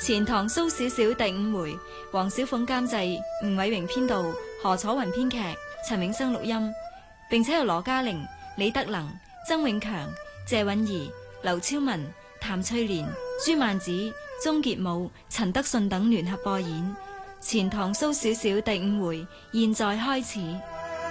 錢塘蘇小小第5回，黃小鳳監製，吳偉榮編導，何楚雲編劇，陳永生錄音，並且由羅嘉玲、李德能、曾永強、謝允儀、劉超文、譚翠蓮、朱曼子、鍾傑武、陳德順等聯合播演。錢塘蘇小小第5回，現在開始。